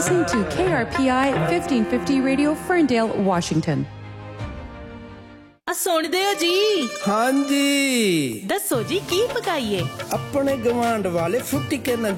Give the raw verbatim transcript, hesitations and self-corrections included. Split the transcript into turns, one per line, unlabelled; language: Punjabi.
listening to K R P I fifteen fifty Radio, Ferndale, Washington.
ਆ ਸੁਣਦੇ ਹੋ ਜੀ?
ਹਾਂਜੀ।
ਦੱਸੋ ਜੀ ਕੀ ਪਕਾਈਏ?
ਆਪਣੇ ਗਵਾਂਢ ਵਾਲੇ ਫੁੱਟੀ ਕੇ ਨਾ